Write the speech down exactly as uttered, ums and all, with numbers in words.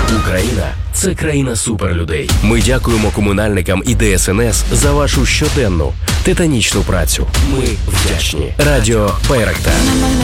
Україна – це країна суперлюдей. Ми дякуємо комунальникам і Де Ес Ен Ес за вашу щоденну титанічну працю. Ми вдячні. Радіо Байрактар.